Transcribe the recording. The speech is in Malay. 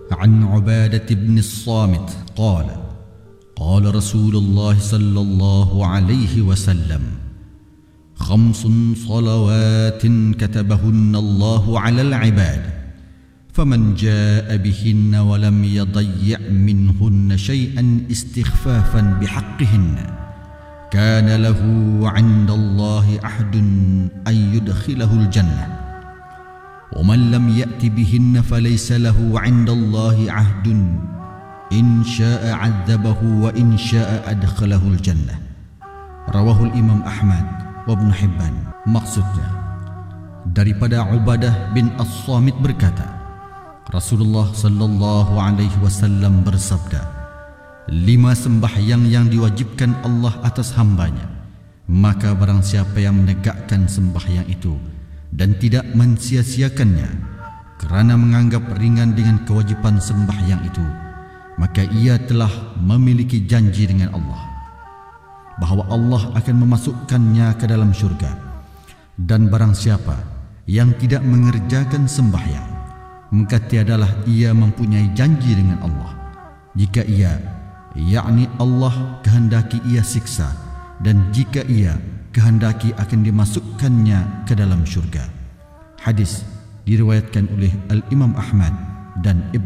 عن عبادة بن الصامت قال قال رسول الله صلى الله عليه وسلم 5 صلوات كتبهن الله على العباد فمن جاء بهن ولم يضيع منهن شيئا استخفافا بحقهن كان له عند الله عهد أن يدخله الجنة ومن لم يأت بهن فليس له عند الله عهد إن شاء عذبه وإن شاء أدخله الجنة. رواه الإمام أحمد وابن Hibban. Maksudnya, daripada Ubadah bin As-Samit berkata, Rasulullah sallallahu alaihi wasallam bersabda, 5 sembahyang yang diwajibkan Allah atas hambanya, maka barang siapa yang menegakkan sembahyang itu dan tidak mensia-siakannya kerana menganggap ringan dengan kewajipan sembahyang itu, maka ia telah memiliki janji dengan Allah bahawa Allah akan memasukkannya ke dalam syurga. Dan barang siapa yang tidak mengerjakan sembahyang, maka tiadalah ia mempunyai janji dengan Allah jika ia, yakni Allah, kehendaki ia siksa, dan jika ia kehendaki akan dimasukkannya ke dalam syurga. Hadis diriwayatkan oleh Al-Imam Ahmad dan Ibn